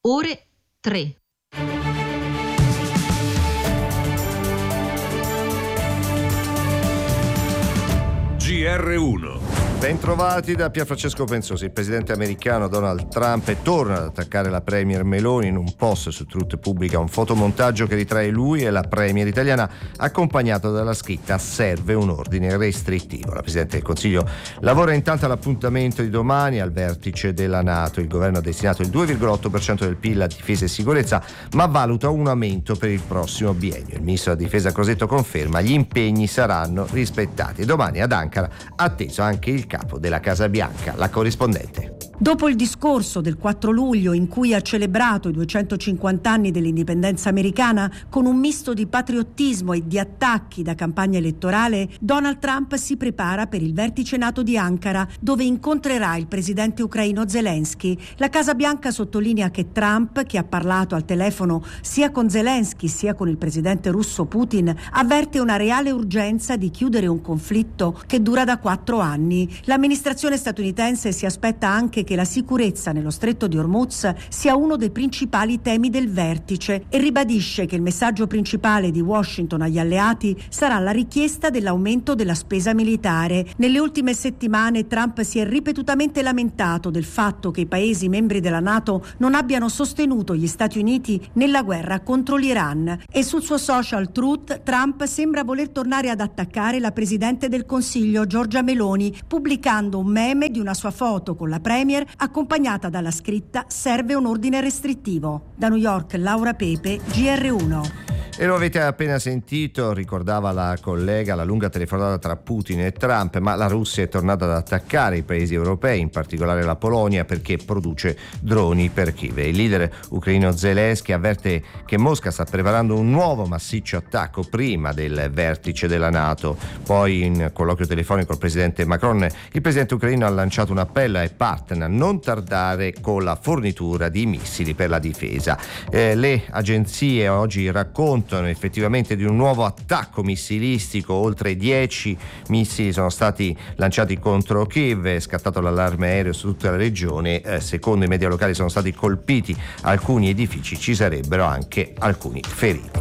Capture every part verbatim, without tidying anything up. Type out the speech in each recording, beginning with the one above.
ore tre. G R uno. Bentrovati da Pierfrancesco Pensosi. Il presidente americano Donald Trump torna ad attaccare la premier Meloni. In un post su Truth pubblica un fotomontaggio che ritrae lui e la premier italiana, accompagnato dalla scritta "serve un ordine restrittivo". La presidente del Consiglio lavora intanto all'appuntamento di domani al vertice della NATO. Il governo ha destinato il due virgola otto per cento del P I L a difesa e sicurezza, ma valuta un aumento per il prossimo biennio. Il ministro della difesa Crosetto conferma: gli impegni saranno rispettati. Domani ad Ankara atteso anche il capo della Casa Bianca, la corrispondente. Dopo il discorso del quattro luglio in cui ha celebrato i duecentocinquanta anni dell'indipendenza americana con un misto di patriottismo e di attacchi da campagna elettorale, Donald Trump si prepara per il vertice NATO di Ankara, dove incontrerà il presidente ucraino Zelensky. La Casa Bianca sottolinea che Trump, che ha parlato al telefono sia con Zelensky sia con il presidente russo Putin, avverte una reale urgenza di chiudere un conflitto che dura da quattro anni. L'amministrazione statunitense si aspetta anche che la sicurezza nello stretto di Hormuz sia uno dei principali temi del vertice e ribadisce che il messaggio principale di Washington agli alleati sarà la richiesta dell'aumento della spesa militare. Nelle ultime settimane Trump si è ripetutamente lamentato del fatto che i paesi membri della NATO non abbiano sostenuto gli Stati Uniti nella guerra contro l'Iran, e sul suo social Truth Trump sembra voler tornare ad attaccare la presidente del Consiglio Giorgia Meloni, pubblicando un meme di una sua foto con la premier accompagnata dalla scritta "serve un ordine restrittivo". Da New York, Laura Pepe, G R uno. E lo avete appena sentito, ricordava la collega la lunga telefonata tra Putin e Trump, ma la Russia è tornata ad attaccare i paesi europei, in particolare la Polonia, perché produce droni per Kiev. Il leader ucraino Zelensky avverte che Mosca sta preparando un nuovo massiccio attacco prima del vertice della NATO. Poi, in colloquio telefonico col presidente Macron, il presidente ucraino ha lanciato un appello ai partner a non tardare con la fornitura di missili per la difesa. Eh, le agenzie oggi raccontano effettivamente di un nuovo attacco missilistico. Oltre dieci missili sono stati lanciati contro Kiev, è scattato l'allarme aereo su tutta la regione. Eh, secondo i media locali sono stati colpiti alcuni edifici, ci sarebbero anche alcuni feriti.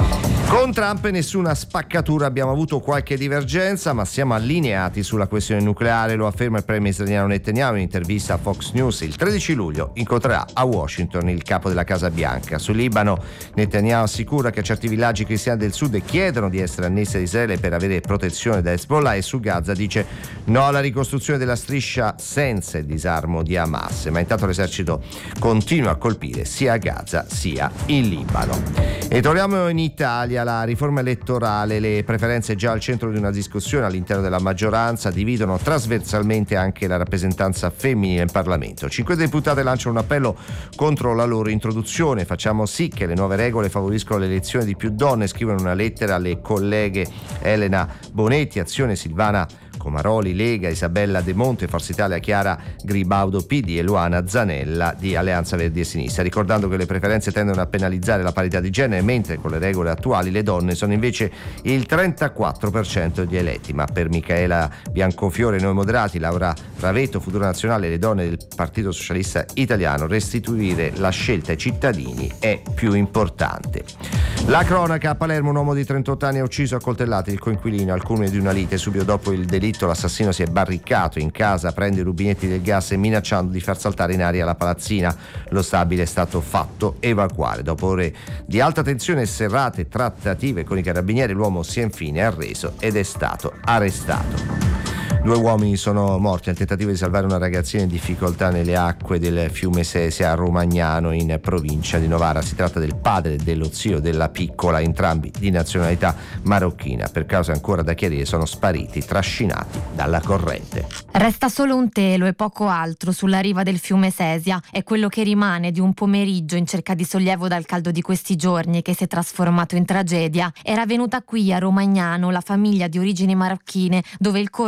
Con Trump nessuna spaccatura, abbiamo avuto qualche divergenza, ma siamo allineati sulla questione nucleare, lo afferma il premier israeliano Netanyahu in intervista a Fox News. Il tredici luglio incontrerà a Washington il capo della Casa Bianca. Sul Libano Netanyahu assicura che certi villaggi cristiani del sud chiedono di essere annessi ad Israele per avere protezione da Hezbollah, e su Gaza dice no alla ricostruzione della striscia senza il disarmo di Hamas, ma intanto l'esercito continua a colpire sia a Gaza sia in Libano. E torniamo in Italia. La riforma elettorale, le preferenze già al centro di una discussione all'interno della maggioranza, dividono trasversalmente anche la rappresentanza femminile in Parlamento. Cinque deputate lanciano un appello contro la loro introduzione. Facciamo sì che le nuove regole favoriscono l'elezione di più donne, scrivono una lettera alle colleghe Elena Bonetti, Azione, Silvana Comaroli, Lega, Isabella De Monte, Forza Italia, Chiara Gribaudo, P D e Luana Zanella di Alleanza Verdi e Sinistra, ricordando che le preferenze tendono a penalizzare la parità di genere, mentre con le regole attuali le donne sono invece il trentaquattro per cento degli eletti. Ma per Micaela Biancofiore, Noi Moderati, Laura Ravetto, Futuro Nazionale e le donne del Partito Socialista Italiano, restituire la scelta ai cittadini è più importante. La cronaca: a Palermo un uomo di trentotto anni ha ucciso a coltellate il coinquilino al culmine di una lite. Subito dopo il delitto l'assassino si è barricato in casa, prende i rubinetti del gas e minacciando di far saltare in aria la palazzina. Lo stabile è stato fatto evacuare. Dopo ore di alta tensione e serrate trattative con i carabinieri, l'uomo si è infine arreso ed è stato arrestato. Due uomini sono morti al tentativo di salvare una ragazzina in difficoltà nelle acque del fiume Sesia a Romagnano, in provincia di Novara. Si tratta del padre e dello zio della piccola, entrambi di nazionalità marocchina. Per cause ancora da chiarire, sono spariti trascinati dalla corrente. Resta solo un telo e poco altro sulla riva del fiume Sesia. È quello che rimane di un pomeriggio in cerca di sollievo dal caldo di questi giorni, che si è trasformato in tragedia. Era venuta qui a Romagnano la famiglia di origini marocchine, dove il corso d'acqua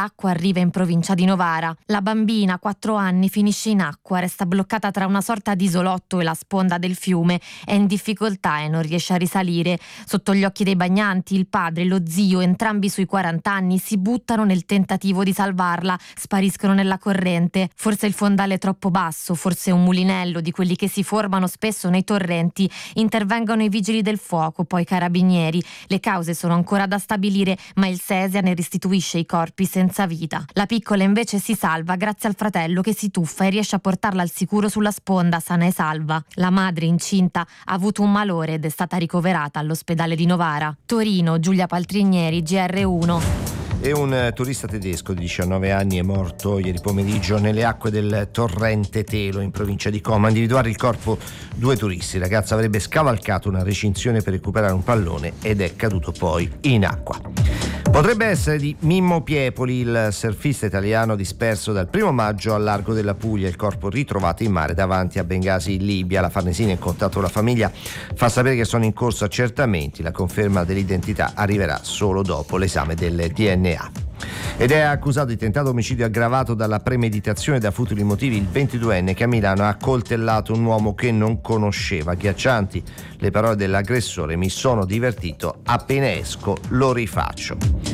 l'acqua arriva in provincia di Novara. La bambina, quattro anni, finisce in acqua, resta bloccata tra una sorta di isolotto e la sponda del fiume, è in difficoltà e non riesce a risalire. Sotto gli occhi dei bagnanti, il padre, lo zio, entrambi sui quaranta anni, si buttano nel tentativo di salvarla, spariscono nella corrente. Forse il fondale è troppo basso, forse un mulinello di quelli che si formano spesso nei torrenti. Intervengono i vigili del fuoco, poi i carabinieri. Le cause sono ancora da stabilire, ma il Sesia ne restituisce i corpi senza vita. La piccola invece si salva grazie al fratello che si tuffa e riesce a portarla al sicuro sulla sponda, sana e salva. La madre, incinta, ha avuto un malore ed è stata ricoverata all'ospedale di Novara. Torino, Giulia Paltrinieri, G R uno. E un turista tedesco di diciannove anni è morto ieri pomeriggio nelle acque del torrente Telo in provincia di Como. A individuare il corpo due turisti. Il ragazzo avrebbe scavalcato una recinzione per recuperare un pallone ed è caduto poi in acqua. Potrebbe essere di Mimmo Piepoli, il surfista italiano disperso dal primo maggio al largo della Puglia. Il corpo ritrovato in mare davanti a Bengasi in Libia. La Farnesina, in contatto con la famiglia, fa sapere che sono in corso accertamenti. La conferma dell'identità arriverà solo dopo l'esame del D N A. Ed è accusato di tentato omicidio aggravato dalla premeditazione da futili motivi il ventiduenne che a Milano ha accoltellato un uomo che non conosceva. Agghiaccianti le parole dell'aggressore: mi sono divertito, appena esco lo rifaccio.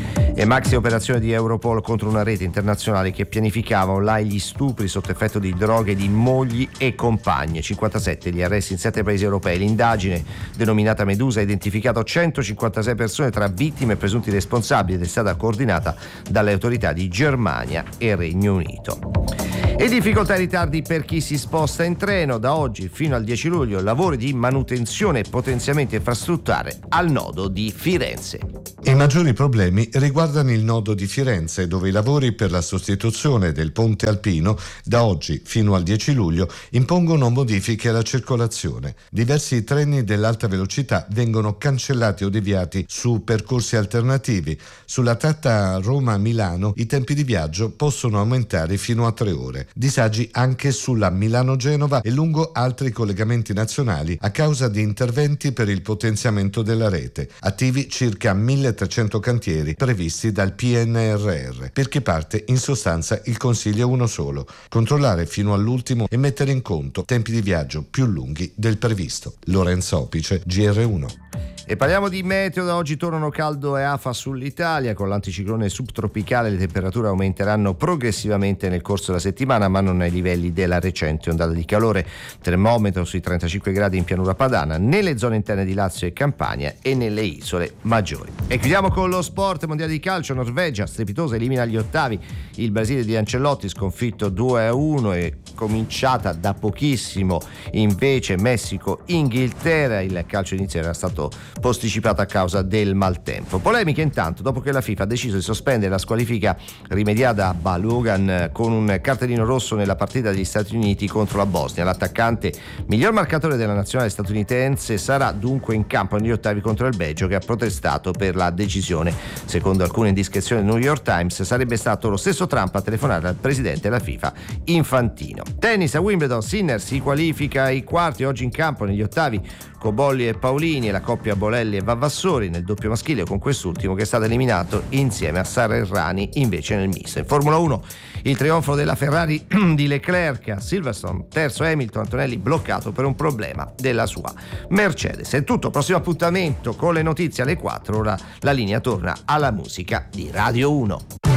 E maxi operazione di Europol contro una rete internazionale che pianificava online gli stupri sotto effetto di droghe di mogli e compagne. cinquantasette gli arresti in sette paesi europei. L'indagine, denominata Medusa, ha identificato centocinquantasei persone tra vittime e presunti responsabili ed è stata coordinata dalle autorità di Germania e Regno Unito. E difficoltà e ritardi per chi si sposta in treno. Da oggi fino al dieci luglio lavori di manutenzione e potenziamento infrastrutturale al nodo di Firenze. I maggiori problemi riguardano il nodo di Firenze, dove i lavori per la sostituzione del ponte alpino da oggi fino al dieci luglio impongono modifiche alla circolazione. Diversi treni dell'alta velocità vengono cancellati o deviati su percorsi alternativi. Sulla tratta Roma-Milano i tempi di viaggio possono aumentare fino a tre ore. Disagi anche sulla Milano-Genova e lungo altri collegamenti nazionali a causa di interventi per il potenziamento della rete. Attivi circa milletrecento cantieri previsti dal P N R R. Per chi parte, in sostanza, il consiglio è uno solo: controllare fino all'ultimo e mettere in conto tempi di viaggio più lunghi del previsto. Lorenzo Opice, G R uno. E parliamo di meteo. Da oggi tornano caldo e afa sull'Italia. Con l'anticiclone subtropicale le temperature aumenteranno progressivamente nel corso della settimana, ma non ai livelli della recente ondata di calore. Termometro sui trentacinque gradi in pianura padana, nelle zone interne di Lazio e Campania e nelle isole maggiori. E chiudiamo con lo sport. Mondiale di calcio, Norvegia strepitosa elimina agli ottavi il Brasile di Ancelotti, sconfitto due a uno, e cominciata da pochissimo invece Messico-Inghilterra. Il calcio inizio era stato posticipato a causa del maltempo. Polemiche intanto dopo che la FIFA ha deciso di sospendere la squalifica rimediata a Balogan con un cartellino rosso nella partita degli Stati Uniti contro la Bosnia. L'attaccante, miglior marcatore della nazionale statunitense, sarà dunque in campo negli ottavi contro il Belgio, che ha protestato per la decisione. Secondo alcune indiscrezioni del New York Times, sarebbe stato lo stesso Trump a telefonare al presidente della FIFA, Infantino. Tennis a Wimbledon, Sinner si qualifica ai quarti, oggi in campo negli ottavi Cobolli e Paolini e la coppia Bolelli e Vavassori nel doppio maschile, con quest'ultimo che è stato eliminato insieme a Sara Errani invece nel misto. In Formula uno il trionfo della Ferrari di Leclerc a Silverstone, terzo Hamilton, Antonelli bloccato per un problema della sua Mercedes. È tutto, prossimo appuntamento con le notizie alle quattro, ora la linea torna alla musica di Radio uno.